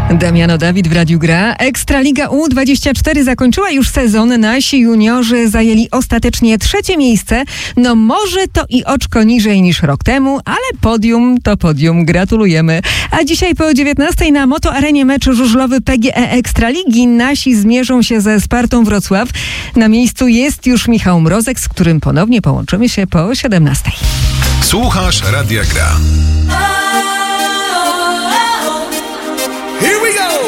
Damiano Dawid w Radiu Gra. Ekstraliga U24 zakończyła już sezon. Nasi juniorzy zajęli ostatecznie 3. miejsce. No może to i oczko niżej niż rok temu, ale podium to podium. Gratulujemy. A dzisiaj po 19:00 na Moto Arenie mecz żużlowy PGE Ekstraligi. Nasi zmierzą się ze Spartą Wrocław. Na miejscu jest już Michał Mrozek, z którym ponownie połączymy się po 17:00. Słuchasz Radia Gra.